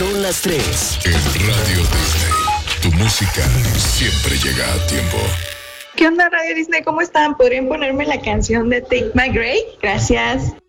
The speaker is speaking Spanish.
Son las 3. En Radio Disney, tu música siempre llega a tiempo. ¿Qué onda, Radio Disney? ¿Cómo están? ¿Podrían ponerme la canción de Take My Breath? Gracias.